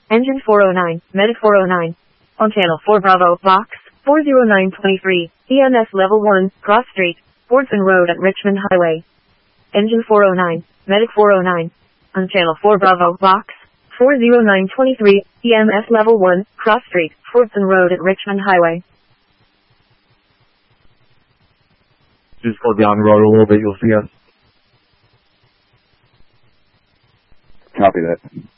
Engine 409, Medic 409. On channel 4 Bravo, Box 40923, EMS Level 1, Cross Street, Fordson Road at Richmond Highway. Engine 409, Medic 409. On channel 4 Bravo, Box 40923, EMS Level 1, Cross Street, Fordson Road at Richmond Highway. Just go down the road a little bit, you'll see us. Copy that.